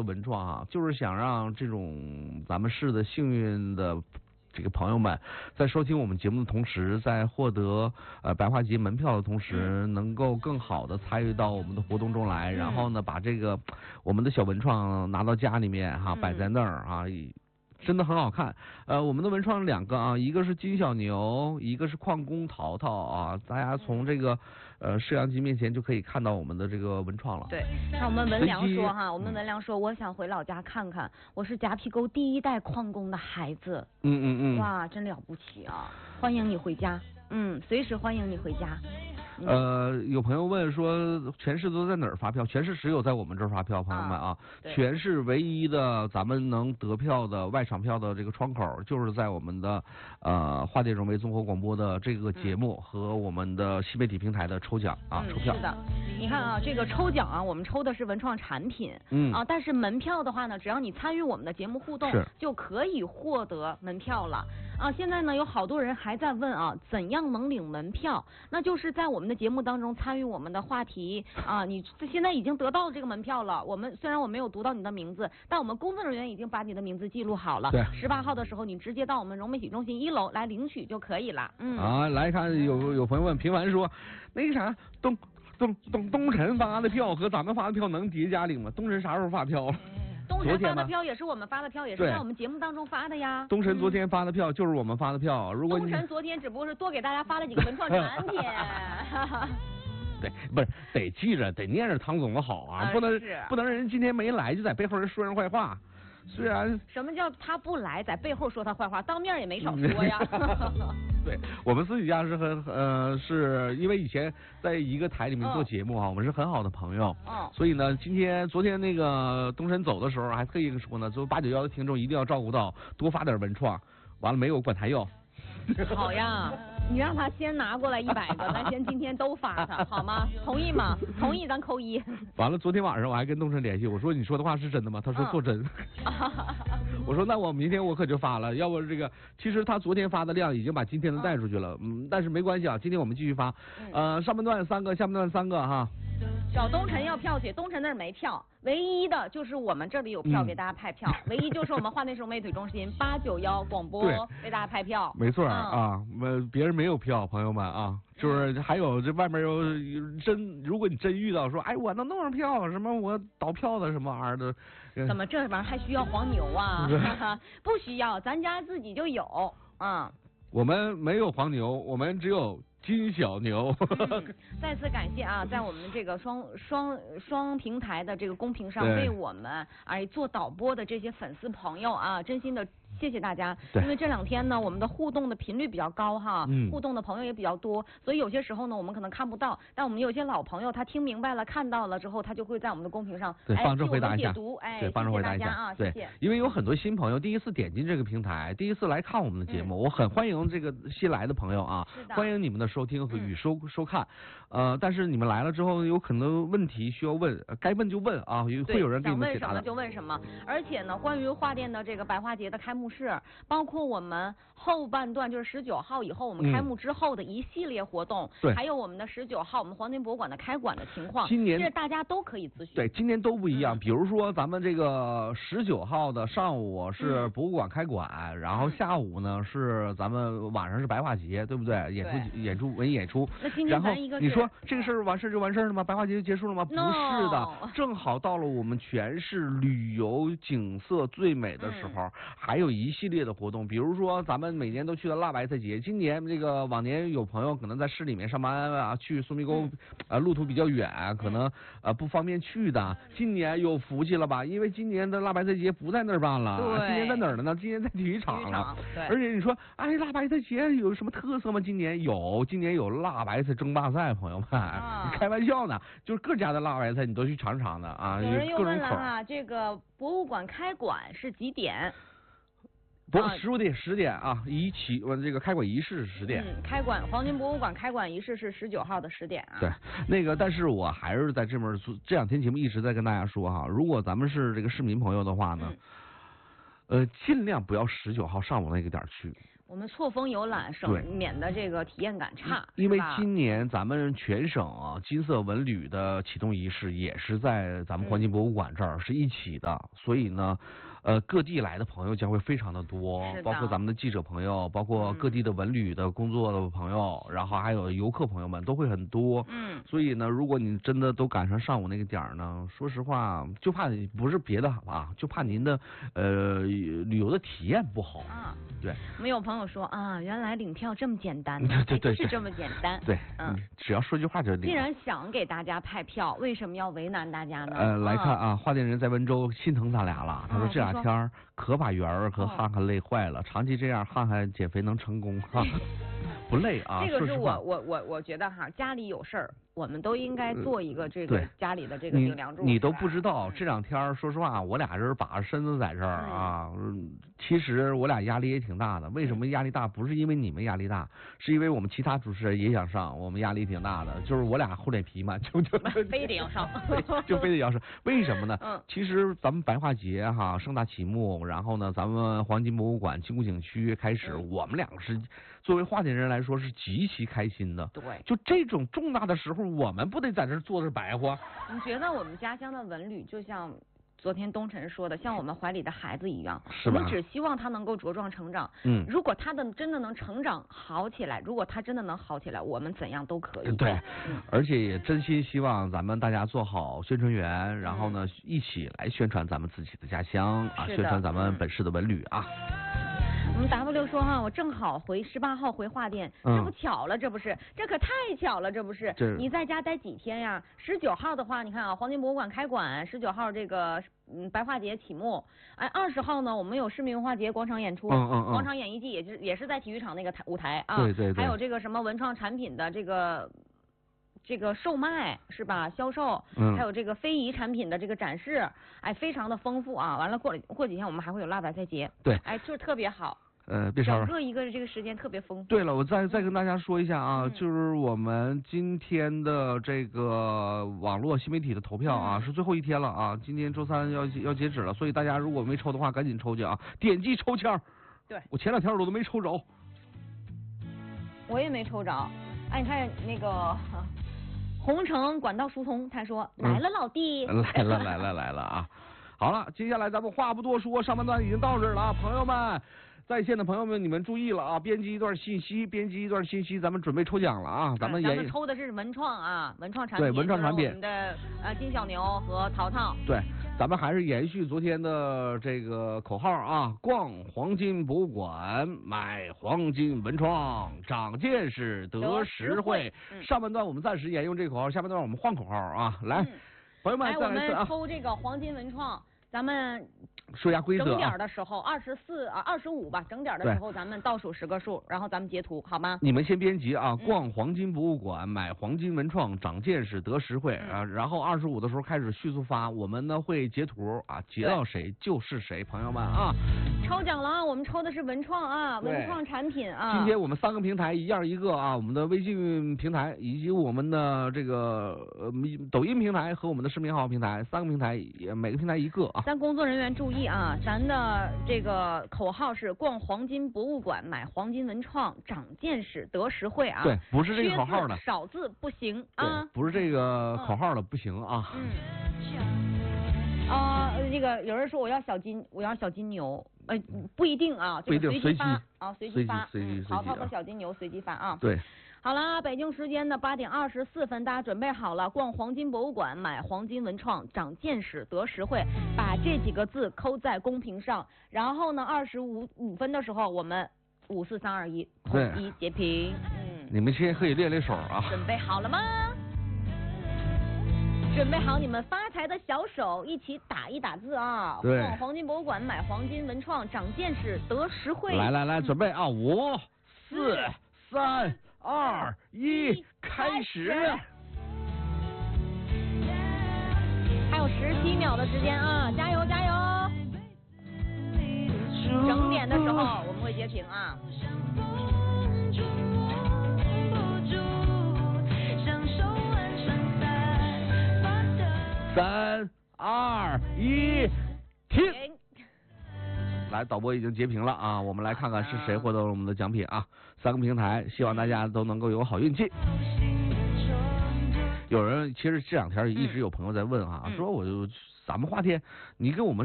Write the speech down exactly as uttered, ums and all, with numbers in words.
文创啊，就是想让这种咱们市的幸运的这个朋友们，在收听我们节目的同时，在获得呃白花节门票的同时，嗯、能够更好的参与到我们的活动中来，嗯、然后呢，把这个我们的小文创拿到家里面哈、啊，摆在那儿啊。真的很好看，呃，我们的文创两个啊，一个是金小牛，一个是矿工淘淘啊，大家从这个呃摄像机面前就可以看到我们的这个文创了。 对，那我们文良说哈，我们文良说，我想回老家看看，我是夹皮沟第一代矿工的孩子。 嗯嗯嗯。 哇，真了不起啊！欢迎你回家，嗯，随时欢迎你回家。 呃，有朋友问说，全市都在哪儿发票？全市只有在我们这儿发票，朋友们啊，啊全市唯一的咱们能得票的外场票的这个窗口，就是在我们的呃华电融媒综合广播的这个节目、嗯、和我们的新媒体平台的抽奖啊， 嗯、 抽票。 是的，你看啊，这个抽奖啊，我们抽的是文创产品，嗯啊，但是门票的话呢，只要你参与我们的节目互动，就可以获得门票了。啊，现在呢有好多人还在问啊，怎样能领门票？那就是在我们的节目当中参与我们的话题啊，你现在已经得到这个门票了。我们虽然我没有读到你的名字，但我们工作人员已经把你的名字记录好了。 对， 十八号的时候你直接到我们融媒体中心一楼来领取就可以了。嗯啊，来看有有朋友问平凡说，那个啥东东东东晨发的票和咱们发的票能叠加领吗？东晨啥时候发票？ 东晨发的票也是我们发的票，也是在我们节目当中发的呀。 东晨昨天发的票就是我们发的票，如果东晨昨天只不过是多给大家发了几个文创产品。 对，不是得记着，得念着唐总的好啊，不能不能人今天没来就在背后人说人坏话。虽然什么叫他不来，在背后说他坏话，当面也没少说呀。 对，我们私底下是很呃，是因为以前在一个台里面做节目哈、哦，我们是很好的朋友，哦，所以呢，今天昨天那个东神走的时候，还特意说呢，就八九幺的听众一定要照顾到，多发点文创，完了没有管他要。 好呀，你让他先拿过来一百个，咱先今天都发他，好吗？同意吗？同意，咱扣一。 完了，昨天晚上我还跟东升联系，我说你说的话是真的吗？他说做真。嗯、我说那我明天我可就发了，要不这个其实他昨天发的量已经把今天的带出去了，嗯，但是没关系啊，今天我们继续发，呃，上半段三个，下半段三个哈。 找东晨要票去，东晨那儿没票，唯一的就是我们这里有票给大家派票，嗯、唯一就是我们华内融媒体中心八九幺广播给大家派票。 没错、嗯、啊，别人没有票，朋友们啊，就是还有这外面有真，如果你真遇到说，哎，我能弄上票，什么我倒票的什么玩意儿的， 怎么这玩意儿还需要黄牛啊？不需要，咱家自己就有啊。 我们没有黄牛，我们只有金小牛。 嗯、再次感谢啊，在我们这个双双双平台的这个公屏上为我们哎做导播的这些粉丝朋友啊，真心的谢谢大家。因为这两天呢，我们的互动的频率比较高哈，嗯、互动的朋友也比较多，所以有些时候呢，我们可能看不到，但我们有些老朋友他听明白了、看到了之后，他就会在我们的公屏上对帮着回答一下， 哎， 对，帮着回答一下啊， 对， 谢谢。 因为有很多新朋友第一次点进这个平台，第一次来看我们的节目，嗯、我很欢迎这个新来的朋友啊，欢迎你们的收听和与收、嗯、收看。呃，但是你们来了之后，有很多问题需要问，该问就问啊，会有人给你们解答的。 想问什么就问什么。而且呢，关于华电的这个百花节的开幕式，包括我们后半段就是十九号以后我们开幕之后的一系列活动， 对、嗯， 还有我们的十九号我们黄金博物馆的开馆的情况， 今年这大家都可以咨询。 对，今年都不一样。嗯、比如说咱们这个十九号的上午是博物馆开馆，嗯、然后下午呢是咱们晚上是白花节，对不对？演出演出文艺演出。 那今天咱一个你说这个事儿完事就完事了吗？白花节就结束了吗？ No 不是的，正好到了我们全市旅游景色最美的时候，嗯、还有一系列的活动，比如说咱们每年都去的腊白菜节，今年这个往年有朋友可能在市里面上班啊，去苏迷沟，嗯、呃路途比较远，可能呃不方便去的，今年有福气了吧？因为今年的腊白菜节不在那儿办了，今年在哪儿了呢？今年在体育场了。而且你说，哎，腊白菜节有什么特色吗？今年有，今年有腊白菜争霸赛，朋友们，啊、你开玩笑呢，就是各家的腊白菜你都去尝尝的啊。 有人又问了哈，这个博物馆开馆是几点？ 不，十五点十点啊，一起我这个开馆仪式是十点。 嗯，开馆黄金博物馆开馆仪式是十九号的十点啊。 对，那个，但是我还是在这边这两天节目一直在跟大家说哈，如果咱们是这个市民朋友的话呢，嗯、呃，尽量不要十九号上午那个点去。 我们错峰游览，省免得这个体验感差。 因为今年咱们全省啊金色文旅的启动仪式也是在咱们黄金博物馆这儿是一起的，嗯、所以呢。呃，各地来的朋友将会非常的多，包括咱们的记者朋友，包括各地的文旅的工作的朋友，嗯、然后还有游客朋友们都会很多。嗯，所以呢，如果你真的都赶上上午那个点儿呢，说实话，就怕不是别的啊，就怕您的呃旅游的体验不好。啊，对。 我们有朋友说啊，原来领票这么简单， 对对对， 是这么简单。 对，嗯，只要说句话就领。 既然想给大家派票，为什么要为难大家呢？ 呃，来看啊，华电人在温州心疼咱俩了，他说这俩。天儿可把圆儿和汉汉累坏了，哦、长期这样，汉汉减肥能成功哈？不累啊。 这个是我我我我觉得哈，家里有事儿，我们都应该做一个这个家里的这个顶梁柱。 你你都不知道，这两天说实话，我俩人把着身子在这儿啊，嗯、其实我俩压力也挺大的。为什么压力大？不是因为你们压力大，是因为我们其他主持人也想上，我们压力挺大的。就是我俩厚脸皮嘛，就就非得要上， 就非得要上。为什么呢？嗯，其实咱们白话节哈盛大启幕，然后呢，咱们黄金博物馆金谷景区开始，嗯、我们两个是作为华电人来说是极其开心的。 对， 就这种重大的时候，我们不得在这坐着白话？ 你觉得我们家乡的文旅就像昨天东晨说的，像我们怀里的孩子一样， 是吧？ 我们只希望他能够茁壮成长。嗯，如果他的真的能成长好起来，如果他真的能好起来，我们怎样都可以。 对，嗯、而且也真心希望咱们大家做好宣传员，然后呢，嗯、一起来宣传咱们自己的家乡啊，宣传咱们本市的文旅啊。 我们 W 说哈，我正好回十八号回华电，这不巧了，这不是，这可太巧了，这不是。你在家待几天呀？十九号的话，你看啊，黄金博物馆开馆，十九号这个嗯白话节启幕，哎，二十号呢，我们有市民文化节广场演出， 嗯嗯嗯， 广场演艺季也是也是在体育场那个台舞台啊， 对对对， 还有这个什么文创产品的这个。这个售卖是吧？销售，嗯，还有这个非遗产品的这个展示，哎，非常的丰富啊。完了过了过几天我们还会有腊白菜节， 对， 哎，就是特别好。 呃，别吵。 整个一个这个时间特别丰富。 对了，我再再跟大家说一下啊，嗯、就是我们今天的这个网络新媒体的投票啊，嗯、是最后一天了啊，今天周三要要截止了，所以大家如果没抽的话，赶紧抽去啊，点击抽签。 对， 我前两天我都没抽着。 我也没抽着。哎，你看那个。洪城管道疏通，他说来了，老弟， 嗯、来了来了来了啊！好了，接下来咱们话不多说，上半段已经到这儿了啊，朋友们，在线的朋友们，你们注意了啊！编辑一段信息，编辑一段信息，咱们准备抽奖了啊！咱们也、 咱们抽的是文创啊，文创产品， 对，文创产品，我们的呃金小牛和淘淘， 对。咱们还是延续昨天的这个口号啊，逛黄金博物馆，买黄金文创，长见识，得实惠。 嗯、 上半段我们暂时沿用这个口号，下半段我们换口号啊！来，嗯、朋友们， 来我们抽这个黄金文创，咱们说一下规则、啊。 整点的时候，二十四啊，二十五吧，整点的时候咱们倒数十个数，然后咱们截图，好吗？ 你们先编辑啊，逛黄金博物馆，嗯、买黄金文创，长见识，得实惠、嗯、啊。然后二十五的时候开始迅速发，我们呢会截图啊，截到谁就是谁，朋友们啊。 抽奖了啊，我们抽的是文创啊，文创产品啊。 今天我们三个平台一样一个啊，我们的微信平台以及我们的这个呃抖音平台和我们的视频号平台，三个平台也每个平台一个啊。 咱工作人员注意啊，咱的这个口号是逛黄金博物馆，买黄金文创，长见识，得实惠啊。 对，不是这个口号的， 少字不行啊。 不是这个口号的、嗯、不行啊。 嗯。啊、呃，这个有人说我要小金，我要小金牛，呃，不一定啊，这个随机发啊，随机发。 随机， 淘淘和小金牛随机发啊。 对。 好了，北京时间的八点二十四分，大家准备好了，逛黄金博物馆，买黄金文创，长见识，得实惠，把这几个字扣在公屏上。然后呢，二十五五分的时候，我们五四三二一统一截屏。嗯， 你们先可以练练手啊。 准备好了吗？准备好你们发财的小手，一起打一打字啊！ 对， 逛黄金博物馆，买黄金文创，长见识，得实惠。 来来来，准备啊！五、四、三。二一，开始！ 还有十七秒的时间啊，加油加油！整点的时候我们会截屏啊。 三二一，停！ 来，导播已经截屏了啊，我们来看看是谁获得了我们的奖品啊。三个平台，希望大家都能够有好运气。有人其实这两天一直有朋友在问啊， 嗯、 说我就咱们花天，你给我们